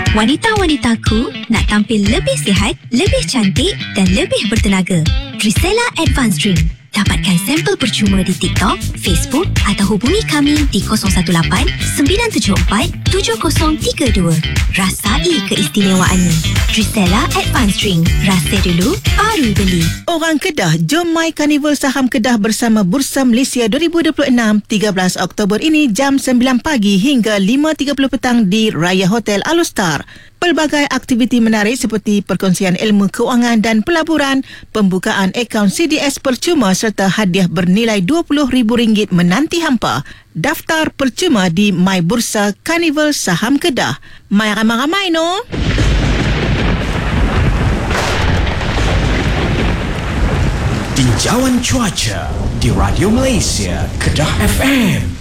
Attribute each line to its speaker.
Speaker 1: Wanita-wanitaku nak tampil lebih sihat, lebih cantik dan lebih bertenaga. Drisella Advanced Drink. Dapatkan sampel percuma di TikTok, Facebook atau hubungi kami di 018-974-7032. Rasai keistimewaannya. Drisella Advanced Drink. Rasa dulu, baru beli.
Speaker 2: Orang Kedah, jom mai Karnival Saham Kedah bersama Bursa Malaysia 2026 13 Oktober ini jam 9 pagi hingga 5.30 petang di Raya Hotel Alustar. Pelbagai aktiviti menarik seperti perkongsian ilmu keuangan dan pelaburan, pembukaan akaun CDS percuma serta hadiah bernilai RM20,000 menanti hampa. Daftar percuma di My Bursa Karnival Saham Kedah. Mai ramai-ramai no.
Speaker 3: Tinjauan cuaca di Radio Malaysia Kedah FM.